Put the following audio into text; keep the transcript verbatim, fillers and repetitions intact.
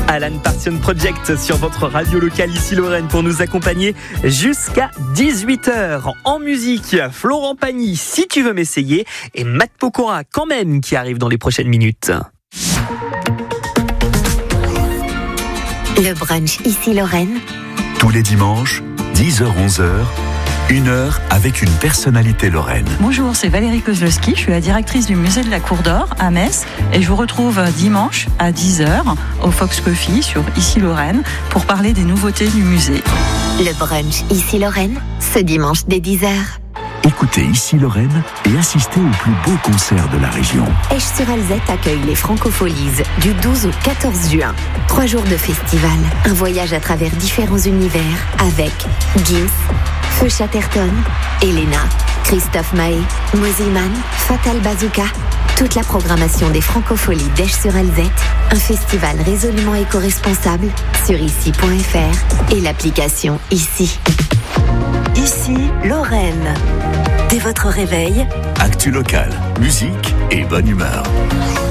Alan Parsons Project sur votre radio locale ici Lorraine pour nous accompagner jusqu'à dix-huit heures. En musique, Florent Pagny, Si tu veux m'essayer, et Matt Pokora quand même qui arrive dans les prochaines minutes. Le brunch ici Lorraine. Tous les dimanches, dix heures onze heures, une heure avec une personnalité lorraine. Bonjour, c'est Valérie Kozlowski, je suis la directrice du musée de la Cour d'Or à Metz et je vous retrouve dimanche à dix heures au Fox Coffee sur Ici Lorraine pour parler des nouveautés du musée. Le brunch ici Lorraine, ce dimanche dès dix heures. Écoutez Ici Lorraine et assistez au plus beau concert de la région. Esch-sur-Alzette accueille les Francopholies du douze au quatorze juin. Trois jours de festival, un voyage à travers différents univers avec Gims, Feu Chatterton, Elena, Christophe Maé, Moziman, Fatal Bazooka. Toute la programmation des Francopholies d'Esch-sur-Alzette, un festival résolument éco-responsable sur ici point f r et l'application Ici. Ici, Lorraine. Dès votre réveil, Actu locale, musique et bonne humeur.